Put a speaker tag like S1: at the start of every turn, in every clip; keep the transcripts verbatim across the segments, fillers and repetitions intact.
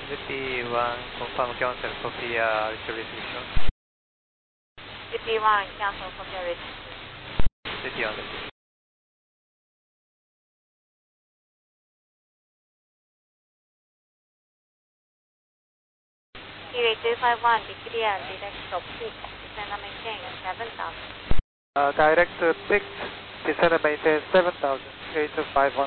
S1: Z P one, confirm cancel, copy uh, retribution.
S2: Z P one, cancel, copy retribution.
S1: Z P one です。
S2: T-Way two five one, declare direct to peak, descend and maintain seven thousand.
S1: Uh, direct to peak, descend and maintain seven thousand, T-Way two five one.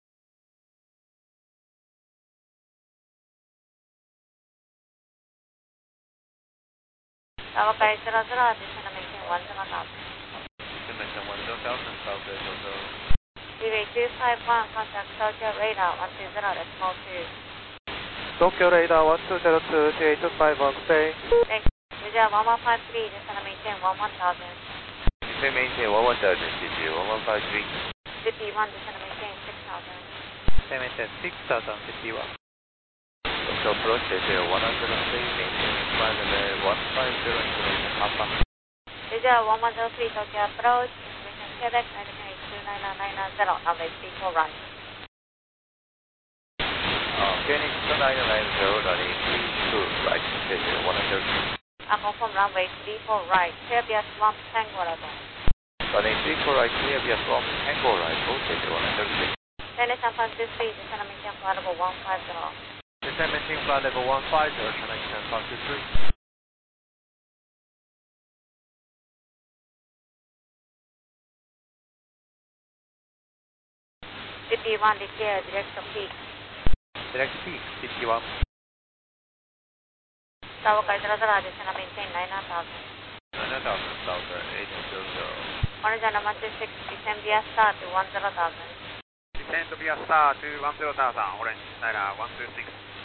S2: Tower Bay zero zero, descend and maintain one zero thousand.
S1: Descend and maintain one zero thousand, Tower Bay zero zero.
S2: T-Way two five one, contact Tokyo radar one two zero, decimal two.
S1: Tokyo radar one two zero two, T-Way two five one, stay.
S2: Thanks. Visual one one five three, descend and maintain one one thousand.
S1: Descend and maintain one one thousand, C P one one five three.
S2: Z P one, descend and maintain six thousand.
S1: Descend and maintain six thousand, Z P one. Tokyo approach, zero one zero three, maintain five one five zero, information Papa.
S2: Visual one one zero three, Tokyo approach, information Quebec, nine eight two nine nine nine zero, runway three four right.
S1: Uh, Phoenix two nine nine zero, running three two right, zero one zero two.
S2: I confirm runway three four right, clear via swamp Tango level.
S1: Running three four right, clear via swamp Tango right, okay, zero one zero three.
S2: Dennis San Francisco, descend and maintain flight level one five zero.
S1: Descend and maintain flight level one five zero, connection San Francisco.
S2: Z P one, declare direct to peak.
S1: Direct peak, Z P one.
S2: Tower Bay zero zero, descend and maintain nine thousand.
S1: nine thousand, Tower eight zero zero.
S2: Horizon one two six, descend via star to one zero thousand.
S1: Descend via star to one zero thousand, orange, Sierra one two six.